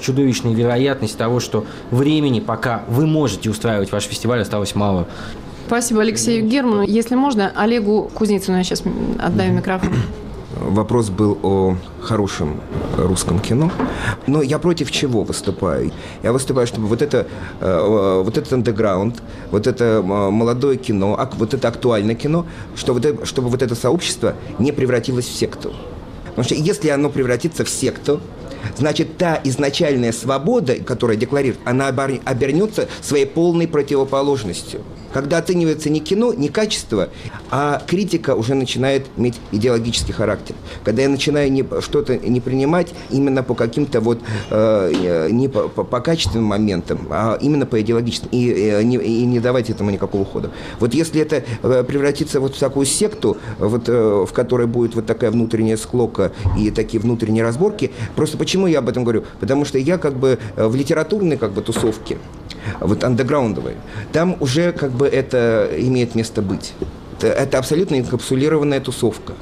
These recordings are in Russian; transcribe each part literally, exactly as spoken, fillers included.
чудовищная вероятность того, что времени, пока вы можете устраивать ваш фестиваль, осталось мало. Спасибо Алексею Герману. Если можно, Олегу Кузнецину я сейчас отдаю микрофон. Вопрос был о хорошем русском кино. Но я против чего выступаю? Я выступаю, чтобы вот это, вот этот андеграунд, вот это молодое кино, вот это актуальное кино, чтобы, чтобы вот это сообщество не превратилось в секту. Потому что если оно превратится в секту, значит, та изначальная свобода, которая декларирует, она обернется своей полной противоположностью. Когда оценивается не кино, не качество, а критика уже начинает иметь идеологический характер. Когда я начинаю не, что-то не принимать именно по каким-то вот, э, не по, по, по качественным моментам, а именно по идеологическим, и, и, не, и не давать этому никакого хода. Вот если это превратится вот в такую секту, вот, э, в которой будет вот такая внутренняя склока и такие внутренние разборки, просто почему я об этом говорю? Потому что я как бы в литературной как бы тусовке, вот андеграундовой, там уже как бы это имеет место быть. Это, это абсолютно инкапсулированная тусовка.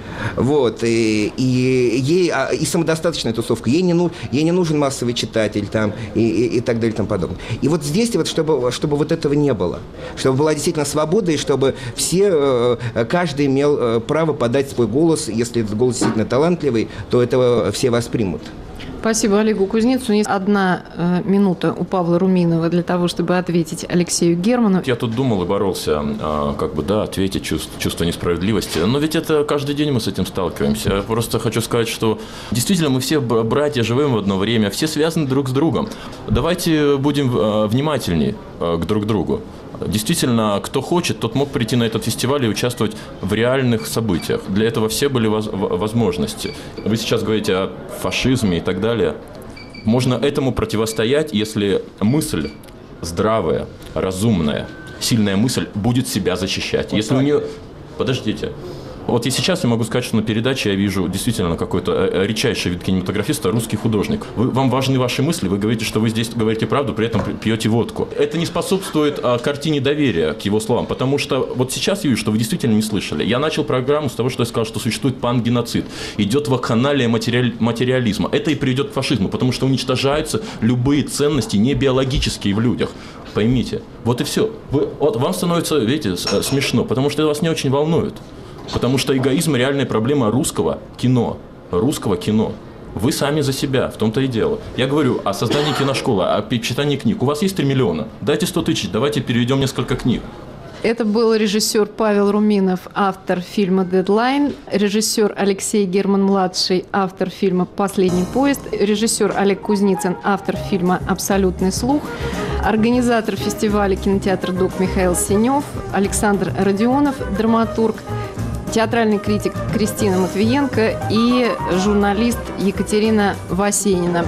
Вот, и, и, ей, и самодостаточная тусовка, ей не, ну, ей не нужен массовый читатель там, и, и, и так далее и тому подобное. И вот здесь, вот, чтобы, чтобы вот этого не было, чтобы была действительно свобода, и чтобы все, каждый имел право подать свой голос, если этот голос действительно талантливый, то этого все воспримут. Спасибо Олегу Кузнецину. Есть одна э, минута у Павла Руминова для того, чтобы ответить Алексею Герману. Я тут думал и боролся, э, как бы, да, ответить чувство, чувство несправедливости. Но ведь это каждый день мы с этим сталкиваемся. Я просто хочу сказать, что действительно мы все братья, живем в одно время, все связаны друг с другом. Давайте будем э, внимательнее э, к друг другу. Действительно, кто хочет, тот мог прийти на этот фестиваль и участвовать в реальных событиях. Для этого все были воз- возможности. Вы сейчас говорите о фашизме и так далее. Можно этому противостоять, если мысль здравая, разумная, сильная мысль будет себя защищать. Если у нее... Подождите. Вот и сейчас я могу сказать, что на передаче я вижу действительно какой-то редчайший вид кинематографиста, русский художник. Вы, вам важны ваши мысли, вы говорите, что вы здесь говорите правду, при этом пьете водку. Это не способствует а, картине доверия к его словам, потому что вот сейчас я вижу, что вы действительно не слышали. Я начал программу с того, что я сказал, что существует пангеноцид. Идет вакханалия матери... материализма. Это и приведет к фашизму, потому что уничтожаются любые ценности не биологические в людях. Поймите. Вот и все. Вы, вот вам становится, видите, смешно, потому что это вас не очень волнует. Потому что эгоизм – реальная проблема русского кино. Русского кино. Вы сами за себя, в том-то и дело. Я говорю о создании киношколы, о читании книг. У вас есть три миллиона. Дайте сто тысяч, давайте переведем несколько книг. Это был режиссер Павел Руминов, автор фильма «Дедлайн», режиссер Алексей Герман-младший, автор фильма «Последний поезд», режиссер Олег Кузнецин, автор фильма «Абсолютный слух», организатор фестиваля «Кинотеатр ДОК» Михаил Синев, Александр Родионов, драматург, театральный критик Кристина Матвиенко и журналист Екатерина Васенина.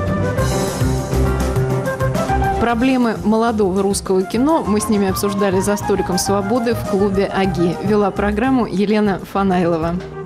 Проблемы молодого русского кино мы с ними обсуждали за столиком свободы в клубе АГИ. Вела программу Елена Фанайлова.